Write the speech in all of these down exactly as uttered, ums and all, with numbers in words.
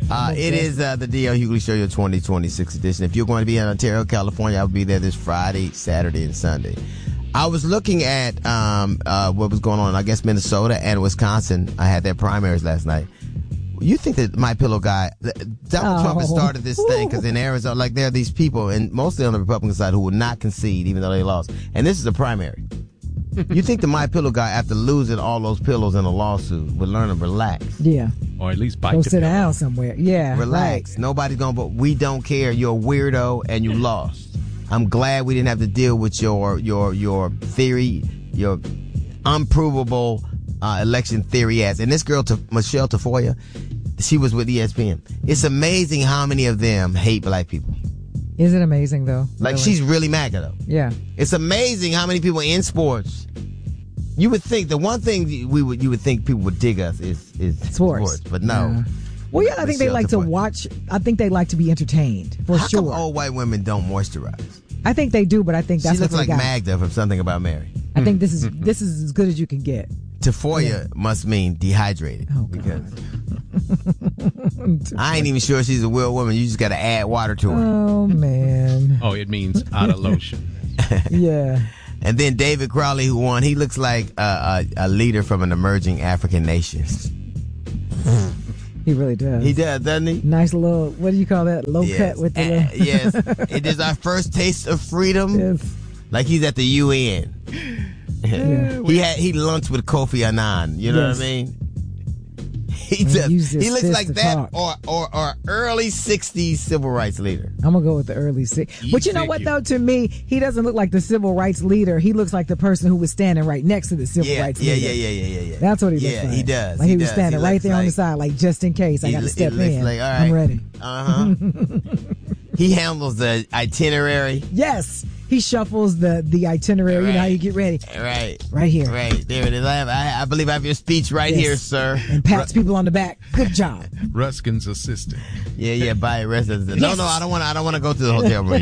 Uh, it is uh, the D L Hughley Show, your twenty twenty-six edition. If you're going to be in Ontario, California, I'll be there this Friday, Saturday, and Sunday. I was looking at um, uh, what was going on, I guess, Minnesota and Wisconsin. I had their primaries last night. You think that My Pillow guy, Donald Oh. Trump has started this thing because in Arizona, like there are these people, and mostly on the Republican side, who will not concede even though they lost. And this is a primary. You think the My Pillow guy, after losing all those pillows in a lawsuit, would learn to relax? Yeah. Or at least bite Go the sit pillow. down somewhere. Yeah. Relax. Right. Nobody's gonna vote. We don't care. You're a weirdo and you lost. I'm glad we didn't have to deal with your your your theory, your unprovable uh, election theory ass. And this girl, to Michelle Tafoya, she was with E S P N. It's amazing how many of them hate black people. Is it amazing, though? Like, Really? she's really MAGA, though. Yeah. It's amazing how many people in sports. You would think the one thing we would you would think people would dig us is is Sports. but no. Yeah. Well, yeah, I think they Michelle like to Tafoya. watch. I think they like to be entertained, for How sure. come old white women don't moisturize? I think they do, but I think that's She looks what they like got. Magda from Something About Mary. I think this is this is as good as you can get. Tafoya must mean dehydrated. Oh, God. Because I ain't even sure she's a real woman. You just got to add water to her. Oh, man. Oh, it means out of lotion. Yeah. And then David Crowley, who won, he looks like a, a, a leader from an emerging African nation. He really does. He does, doesn't he? Nice little, what do you call that? Low Yes. cut with the Uh, little. yes. It is our first taste of freedom. Yes. Like he's at the U N. Yeah. He had he lunched with Kofi Annan. You know Yes. what I mean? He And does. use his He looks fist like to that, talk. or, or or early sixties civil rights leader. I'm gonna go with the early six. But you know what figure. though? To me, he doesn't look like the civil rights leader. He looks like the person who was standing right next to the civil Yeah, rights yeah, leader. yeah, yeah, yeah, yeah, yeah. That's what he looks yeah, like. he does. Like he, he was does. standing He right looks there on the like- side, like just in case I He got to li- step he looks in. like, all right. I'm ready. Uh huh. He handles the itinerary. Yes, he shuffles the the itinerary. You know how Right. you get ready. Right. Right here. Right. There it is. I, have, I, I believe I have your speech right Yes. here, sir. And pats people on the back. Good job. Ruskin's assistant. Yeah, yeah. Buy a residence. No, no. I don't want. I don't want to go to the hotel room.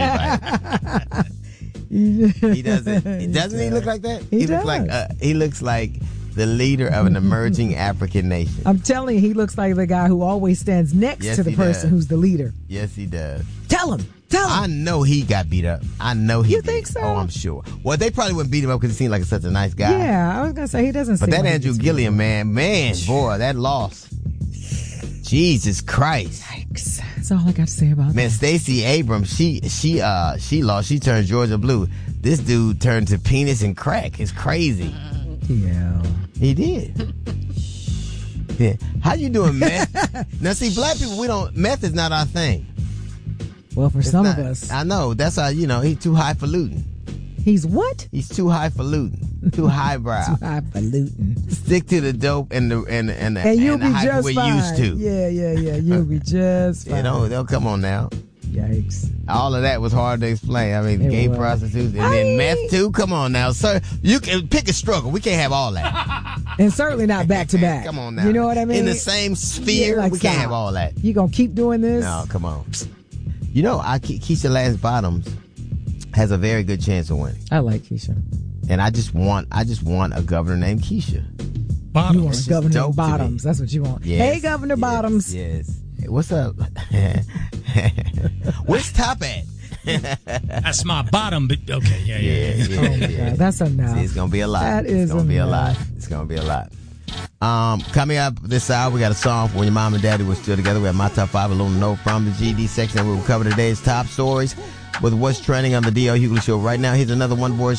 He doesn't. Doesn't he look like that? He looks like. does. Uh, he looks like the leader of an emerging African nation. I'm telling you, he looks like the guy who always stands next Yes, to the he person does. who's the leader. Yes, he does. Tell him. Tell I him. know he got beat up. I know he You did. think so? Oh, I'm sure. Well, they probably wouldn't beat him up because he seemed like such a nice guy. Yeah, I was gonna say he doesn't. But seem that like Andrew he's- Gilliam, man, man, boy, that loss. Jesus Christ. Yikes. That's all I got to say about Man, Stacey Abrams, she she uh she lost. She turned Georgia blue. This dude turned to penis and crack. It's crazy. that. Yeah. He did. Yeah. How you doing, meth? Now, see, black people, we don't. Meth is not our thing. Well, for It's some not. of us, I know. That's how you know he's too highfalutin. he's what? He's too highfalutin. Too highbrow. Highfalutin. Stick to the dope and the and and, And you'll and the be hype just we're fine. used to. Yeah, yeah, yeah. You'll be just fine. You know, they'll come on now. Yikes. All of that was hard to explain. I mean, It gay was. prostitutes and I then mean- meth too. Come on now, sir. You can pick a struggle. We can't have all that. And certainly not back to back. Come on now. You know what I mean? In the same sphere, Yeah, like we can't stop. have all that. You gonna keep doing this? No, come on. You know, I Ke- Keisha Lance Bottoms has a very good chance of winning, I like Keisha. and I just want, I just want a governor named Keisha. You Bottoms. want just Governor dope to me. Bottoms. That's what you want. Yes, Hey, Governor yes, Bottoms. Yes. Hey, what's up? Where's Top at? That's my bottom, but okay, yeah, yeah, yeah. yeah, Oh, my yeah. God. That's enough. See, it's gonna be a lot. That it's is gonna be a lot. enough. It's gonna be a lot. Um, coming up this hour, we got a song for when your mom and daddy were still together. We have my top five, a little note from the G D section, and we will cover today's top stories with what's trending on the D L Hughley Show right now. Here's another one, boys.